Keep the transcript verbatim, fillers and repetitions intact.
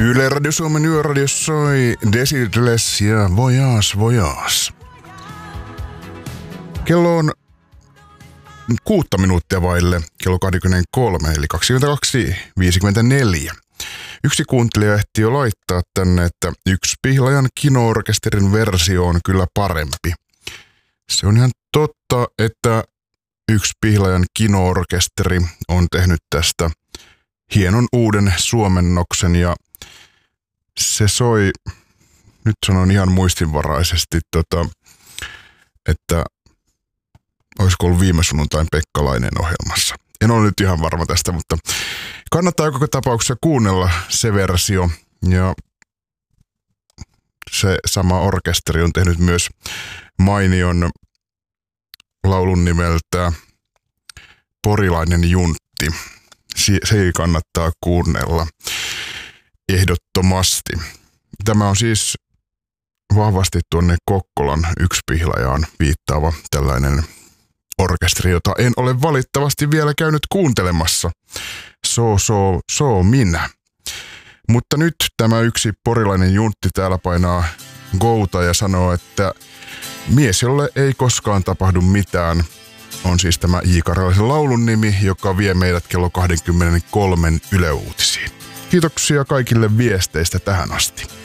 Yle Radio Suomen Yöradio soi Desideles ja Voyage Voyage. Kello on kuutta minuuttia vaille kello kaksikymmentäkolme eli kaksikymmentäkaksi viisikymmentäneljä. Yksi kuuntelija ehti jo laittaa tänne, että yksi Pihlajan kino-orkesterin versio on kyllä parempi. Se on ihan totta, että yksi Pihlajan kino-orkesteri on tehnyt tästä hienon uuden suomennoksen ja se soi, nyt sanon ihan muistinvaraisesti, tota, että olisiko ollut viime sunnuntain Pekkalainen ohjelmassa. En ole nyt ihan varma tästä, mutta kannattaa joka tapauksessa kuunnella se versio. Ja se sama orkesteri on tehnyt myös mainion laulun nimeltä Porilainen juntti. Se kannattaa kuunnella ehdottomasti. Tämä on siis vahvasti tuonne Kokkolan yksi Pihlajaan viittaava tällainen orkesteri, jota en ole valitettavasti vielä käynyt kuuntelemassa. So, so, so minä. Mutta nyt tämä yksi porilainen juntti täällä painaa gouta ja sanoo, että mies, jolle ei koskaan tapahdu mitään, on siis tämä J. Karjalaisen laulun nimi, joka vie meidät kello kaksikymmentäkolme Yle Uutisiin. Kiitoksia kaikille viesteistä tähän asti.